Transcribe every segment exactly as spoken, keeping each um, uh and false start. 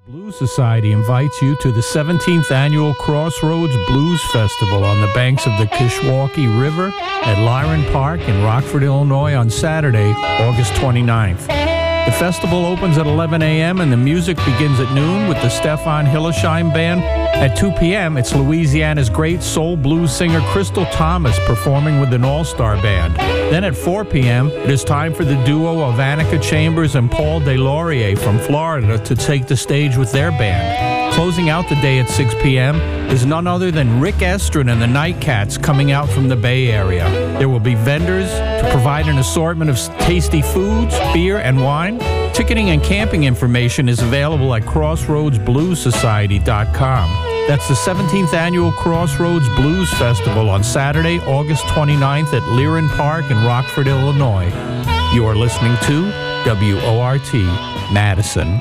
Blues Society invites you to the seventeenth Annual Crossroads Blues Festival on the banks of the Kishwaukee River at Lyron Park in Rockford, Illinois on Saturday, August twenty-ninth. The festival opens at eleven a.m. and the music begins at noon with the Stefan Hillesheim Band. At two p.m., it's Louisiana's great soul blues singer Crystal Thomas performing with an all-star band. Then at four p.m., it is time for the duo of Annika Chambers and Paul DeLaurier from Florida to take the stage with their band. Closing out the day at six p.m. is none other than Rick Estrin and the Nightcats coming out from the Bay Area. There will be vendors to provide an assortment of tasty foods, beer, and wine. Ticketing and camping information is available at crossroads blues society dot com. That's the seventeenth Annual Crossroads Blues Festival on Saturday, August twenty-ninth at Lyron Park in Rockford, Illinois. You are listening to W O R T, Madison.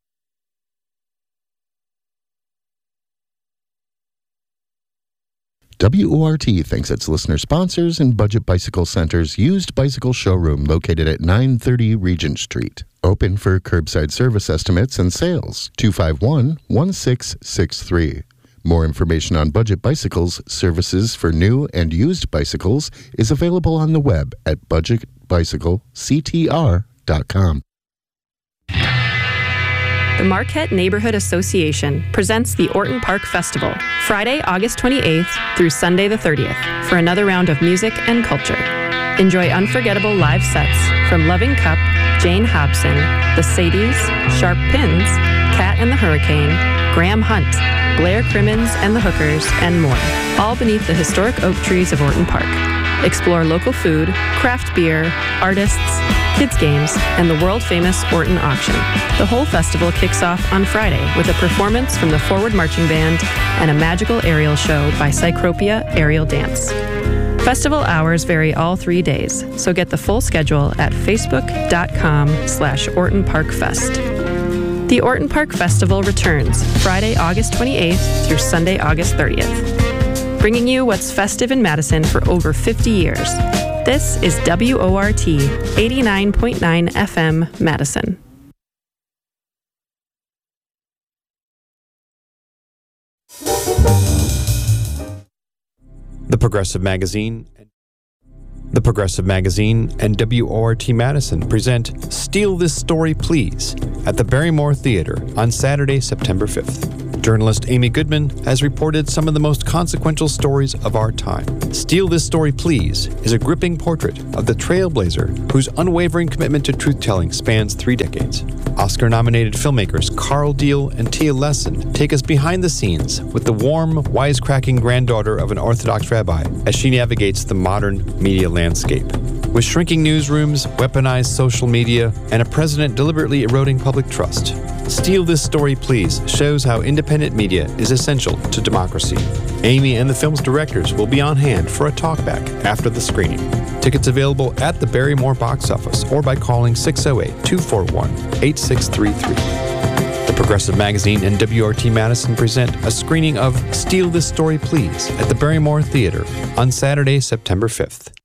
W O R T thanks its listener sponsors and Budget Bicycle Center's used bicycle showroom located at nine thirty Regent Street. Open for curbside service estimates and sales. two five one, one six six three. More information on Budget Bicycles services for new and used bicycles is available on the web at budget bicycle c t r dot com. The Marquette Neighborhood Association presents the Orton Park Festival, Friday, August twenty-eighth through Sunday the thirtieth, for another round of music and culture. Enjoy unforgettable live sets from Loving Cup, Jane Hobson, The Sadies, Sharp Pins, Cat and the Hurricane, Graham Hunt, Blair Crimmins and the Hookers, and more, all beneath the historic oak trees of Orton Park. Explore local food, craft beer, artists, kids games, and the world-famous Orton Auction. The whole festival kicks off on Friday with a performance from the Forward Marching Band and a magical aerial show by Cycropia Aerial Dance. Festival hours vary all three days, so get the full schedule at facebook.com slash Orton Park Fest. The Orton Park Festival returns Friday, August twenty-eighth through Sunday, August thirtieth, bringing you what's festive in Madison for over fifty years. This is W O R T eighty-nine point nine F M Madison. The Progressive Magazine, The Progressive Magazine and W O R T Madison present Steal This Story Please at the Barrymore Theater on Saturday, September fifth. Journalist Amy Goodman has reported some of the most consequential stories of our time. Steal This Story Please is a gripping portrait of the trailblazer whose unwavering commitment to truth-telling spans three decades. Oscar-nominated filmmakers Carl Deal and Tia Lesson take us behind the scenes with the warm, wisecracking granddaughter of an Orthodox rabbi as she navigates the modern media landscape. With shrinking newsrooms, weaponized social media, and a president deliberately eroding public trust, Steal This Story Please shows how independent media is essential to democracy. Amy and the film's directors will be on hand for a talkback after the screening. Tickets available at the Barrymore box office or by calling six oh eight, two four one, eight six three three. The Progressive Magazine and W O R T Madison present a screening of Steal This Story Please at the Barrymore Theater on Saturday, September fifth.